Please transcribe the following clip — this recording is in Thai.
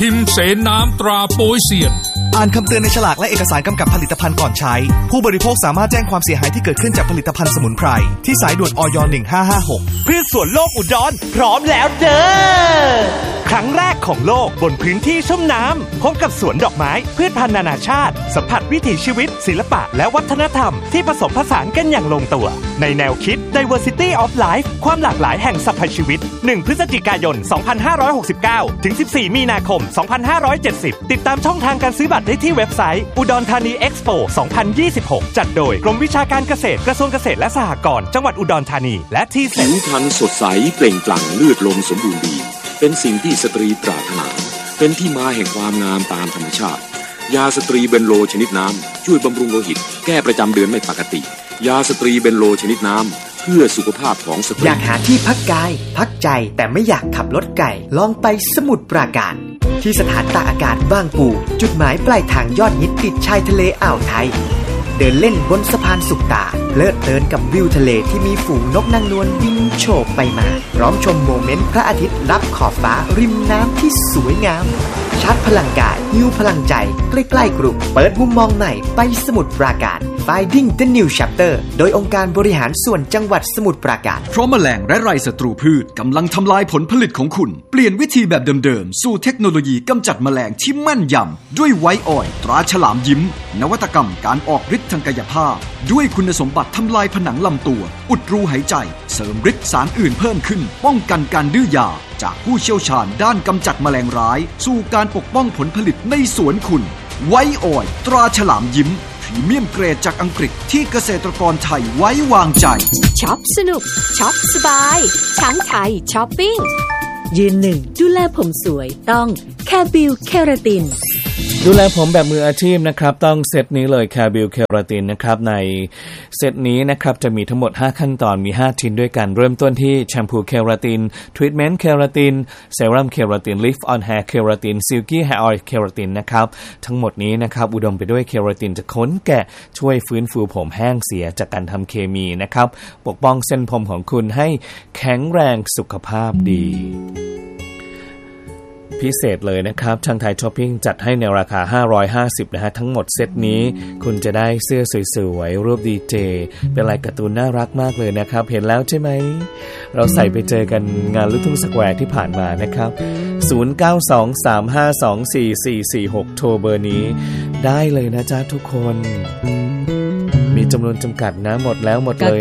พิมพ์เสนน้ำตราโป๊ยเซียนอ่านคำเตือนในฉลากและเอกสารกำกับผลิตภัณฑ์ก่อนใช้ผู้บริโภคสามารถแจ้งความเสียหายที่เกิดขึ้นจากผลิตภัณฑ์สมุนไพรที่สายด่วนอย 1556 พืชสวนโลกอุดรพร้อมแล้วเด้อครั้งแรกของโลกบนพื้นที่ชุ่มน้ำพบกับสวนดอกไม้พืชพันธุ์นานาชาติสัมผัสวิถีชีวิตศิลปะและวัฒนธรรมที่ผสมผสานกันอย่างลงตัวในแนวคิด Diversity of Life ความหลากหลายแห่งสรรพชีวิต1พฤศจิกายน2569ถึง14มีนาคม2570ติดตามช่องทางการซื้อบัตรได้ที่เว็บไซต์อุดรธานีเอ็กซ์โป2026จัดโดยกรมวิชาการเกษตรกระทรวงเกษตรและสหกรณ์จังหวัดอุดรธานีและที่ผิวพรรณสดใสเปล่งปลั่งเลือดลมสมบูรณ์ดีเป็นสิ่งที่สตรีปรารถนาเป็นที่มาแห่งความงามตามธรรมชาติยาสตรีเบนโลชนิดน้ำช่วยบำรุงโลหิตแก้ประจำเดือนไม่ปกติยาสตรีเบนโลชนิดน้ำเพื่อสุขภาพของสตรีอยากหาที่พักกายพักใจแต่ไม่อยากขับรถไกลลองไปสมุทรปราการที่สถานตากอากาศบางปูจุดหมายปลายทางยอดฮิตติดชายทะเลอ่าวไทยเดินเล่นบนสะพานสุขตาเพลิดเพลินกับวิวทะเลที่มีฝูงนกนางนวลบินโฉบไปมาพร้อมชมโมเมนต์พระอาทิตย์รับขอบฟ้าริมน้ำที่สวยงามชาร์จพลังกายฮิวพลังใจใกล้ๆกรุงเปิดมุมมองใหม่ไปสมุทรปราการ Finding the New Chapter โดยองค์การบริหารส่วนจังหวัดสมุทรปราการเพราะแมลงและไรศัตรูพืชกำลังทำลายผลผลิตของคุณเปลี่ยนวิธีแบบเดิมๆสู่เทคโนโลยีกำจัดแมลงที่แม่นยำด้วยไวท์ออยล์ตราฉลามยิ้มนวัตกรรมการออกฤทธิ์ทางกายภาพด้วยคุณสมบัติทำลายผนังลำตัวอุดรูหายใจเสริมฤทธิ์สารอื่นเพิ่มขึ้นป้องกันการดื้อยาจากผู้เชี่ยวชาญด้านกำจัดแมลงร้ายสู่การปกป้องผลผลิตในสวนคุณไวท์ออยล์ตราฉลามยิ้มพรีเมียมเกรดจากอังกฤษที่เกษตรกรไทยไว้วางใจช็อปสนุกช็อปสบายช้างไทยช้อปปิ้งยืนหนึ่งดูแลผมสวยต้องแคบิลเคราตินดูแลผมแบบมืออาชีพนะครับต้องเซตนี้เลยแคบิลเคราตินนะครับในเซตนี้นะครับจะมีทั้งหมด5ขั้นตอนมี5ชิ้นด้วยกันเริ่มต้นที่แชมพูเคราตินทรีทเมนต์เคราตินเซรั่มเคราตินลิฟต์ออนแฮร์เคราตินซิลกี้แฮร์ออยล์เคราตินนะครับทั้งหมดนี้นะครับอุดมไปด้วยเคราตินจะค้นแกะช่วยฟื้นฟูผมแห้งเสียจากการทำเคมีนะครับปกป้องเส้นผมของคุณให้แข็งแรงสุขภาพดีพิเศษเลยนะครับช่างไทยช้อปปิ้งจัดให้ในราคา550นะฮะทั้งหมดเซตนี้คุณจะได้เสื้อสวยๆรูปดีเจเป็นลายการ์ตูนน่ารักมากเลยนะครับเห็นแล้วใช่ไหมเราใส่ไปเจอกันงานลูกทุ่งสแควร์ที่ผ่านมานะครับ0923524446โทรเบอร์นี้ได้เลยนะจ๊ะทุกคนมีจำนวนจำกัดนะหมดแล้วหมดเลย